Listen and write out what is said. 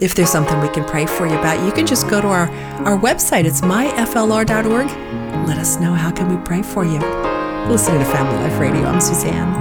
if there's something we can pray for you about, you can just go to our website. It's myflr.org. Let us know, how can we pray for you? Listening to Family Life Radio, I'm Suzanne.